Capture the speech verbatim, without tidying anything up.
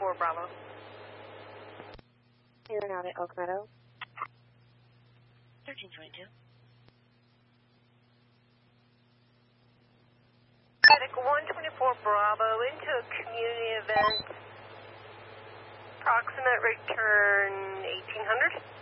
twenty-four Bravo. Here and out at Oak Meadow. thirteen twenty-two. Medic one twenty-four Bravo into a community event. Approximate return eighteen hundred.